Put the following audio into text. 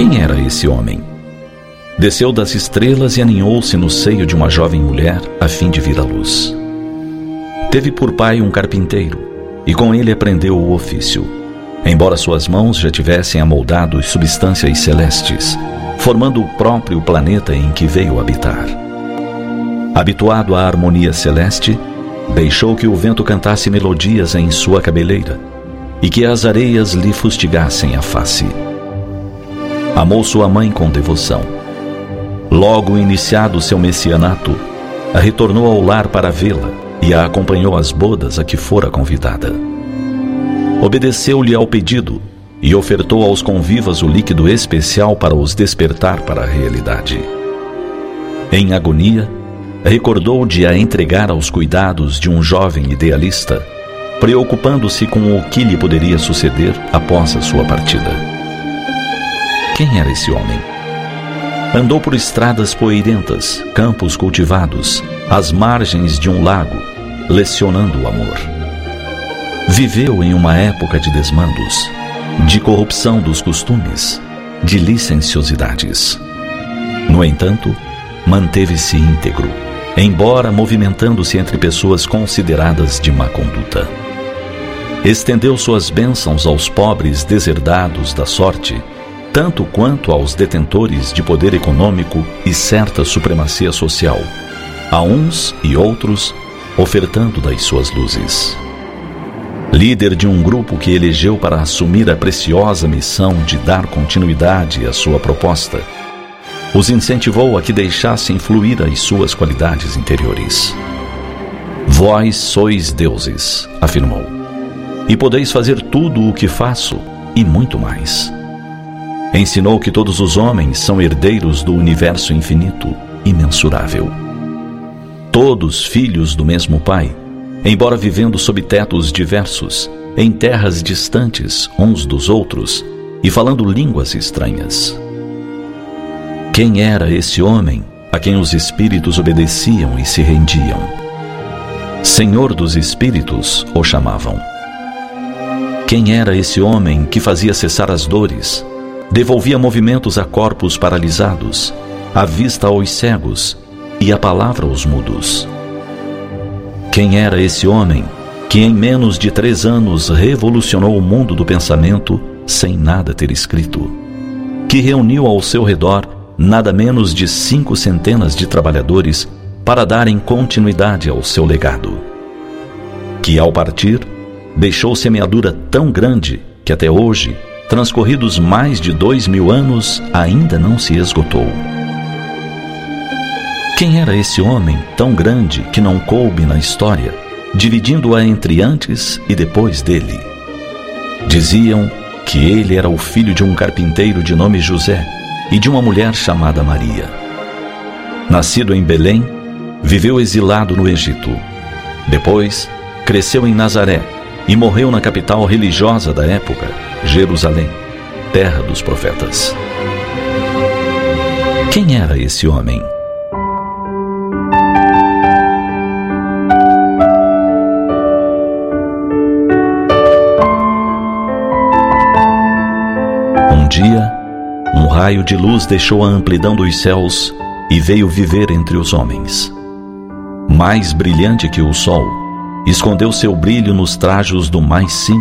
Quem era esse homem? Desceu das estrelas e aninhou-se no seio de uma jovem mulher a fim de vir à luz. Teve por pai um carpinteiro, e com ele aprendeu o ofício, embora suas mãos já tivessem amoldado substâncias celestes, formando o próprio planeta em que veio habitar. Habituado à harmonia celeste, deixou que o vento cantasse melodias em sua cabeleira e que as areias lhe fustigassem a face. Amou sua mãe com devoção. Logo iniciado seu messianato, retornou ao lar para vê-la e a acompanhou às bodas a que fora convidada. Obedeceu-lhe ao pedido e ofertou aos convivas o líquido especial para os despertar para a realidade. Em agonia, recordou de a entregar aos cuidados de um jovem idealista, preocupando-se com o que lhe poderia suceder após a sua partida. Quem era esse homem? Andou por estradas poeirentas, campos cultivados, às margens de um lago, lecionando o amor. Viveu em uma época de desmandos, de corrupção dos costumes, de licenciosidades. No entanto, manteve-se íntegro, embora movimentando-se entre pessoas consideradas de má conduta. Estendeu suas bênçãos aos pobres deserdados da sorte, tanto quanto aos detentores de poder econômico e certa supremacia social, a uns e outros ofertando das suas luzes. Líder de um grupo que elegeu para assumir a preciosa missão de dar continuidade à sua proposta, os incentivou a que deixassem fluir as suas qualidades interiores. Vós sois deuses, afirmou, e podeis fazer tudo o que faço e muito mais. Ensinou que todos os homens são herdeiros do universo infinito, imensurável. Todos filhos do mesmo Pai, embora vivendo sob tetos diversos, em terras distantes uns dos outros e falando línguas estranhas. Quem era esse homem a quem os espíritos obedeciam e se rendiam? Senhor dos espíritos o chamavam. Quem era esse homem que fazia cessar as dores, devolvia movimentos a corpos paralisados, a vista aos cegos e a palavra aos mudos? Quem era esse homem que em menos de 3 anos revolucionou o mundo do pensamento sem nada ter escrito? Que reuniu ao seu redor nada menos de 5 centenas de trabalhadores para darem continuidade ao seu legado? Que ao partir, deixou semeadura tão grande que até hoje, transcorridos mais de 2000 anos, ainda não se esgotou. Quem era esse homem tão grande que não coube na história, dividindo-a entre antes e depois dele? Diziam que ele era o filho de um carpinteiro de nome José e de uma mulher chamada Maria. Nascido em Belém, viveu exilado no Egito. Depois, cresceu em Nazaré e morreu na capital religiosa da época, Jerusalém, terra dos profetas. Quem era esse homem? Um dia, um raio de luz deixou a amplidão dos céus e veio viver entre os homens. Mais brilhante que o sol, escondeu seu brilho nos trajos do mais simples